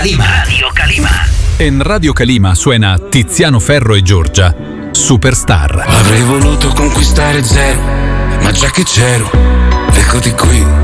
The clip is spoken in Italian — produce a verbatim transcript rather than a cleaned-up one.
Calima. Radio Calima. In Radio Calima suena Tiziano Ferro e Giorgia, Superstar. Avrei voluto conquistare zero, ma già che c'ero, eccoti qui.